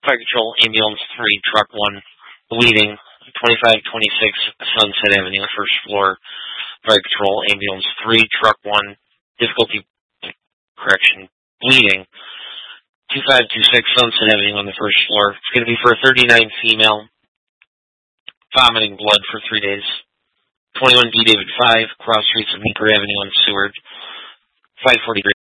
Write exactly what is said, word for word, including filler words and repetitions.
Fire Control Ambulance three, Truck one, bleeding, twenty-five twenty-six Sunset Avenue, first floor. Fire Control Ambulance three, Truck one, difficulty, correction, bleeding, twenty-five twenty-six Sunset Avenue on the first floor. It's going to be for a thirty-nine female, vomiting blood for three days. twenty-one B David five, cross streets of Meeker Avenue on Seward. five forty-three